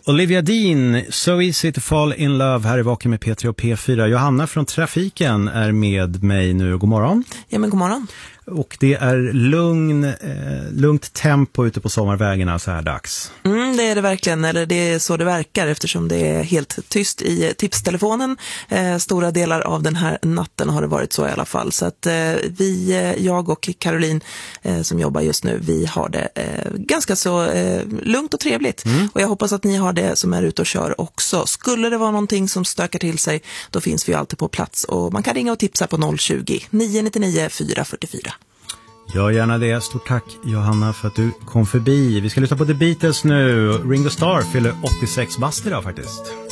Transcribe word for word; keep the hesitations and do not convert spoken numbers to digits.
Olivia Dean, So Easy to Fall in Love, här i Vaken med P tre och P fyra. Johanna från Trafiken är med mig nu. God morgon. Ja, men god morgon. Och det är lugn, eh, lugnt tempo ute på sommarvägarna så här dags. Mm, det är det verkligen, eller det är så det verkar eftersom det är helt tyst i tipstelefonen. Eh, stora delar av den här natten har det varit så i alla fall. Så att eh, vi, jag och Caroline eh, som jobbar just nu, vi har det eh, ganska så eh, lugnt och trevligt. Mm. Och jag hoppas att ni har det som är ute och kör också. Skulle det vara någonting som stökar till sig, då finns vi alltid på plats. Och man kan ringa och tipsa på noll tjugo, nio nio nio, fyra fyra fyra. Gör gärna det. Stort tack Johanna för att du kom förbi. Vi ska lyssna på The Beatles nu. Ringo Starr fyller åttiosex bast idag faktiskt.